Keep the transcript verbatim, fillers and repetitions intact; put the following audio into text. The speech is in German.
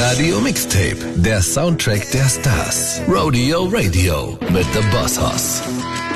Radio Mixtape, der Soundtrack der Stars. Rodeo Radio mit The Boss Hoss.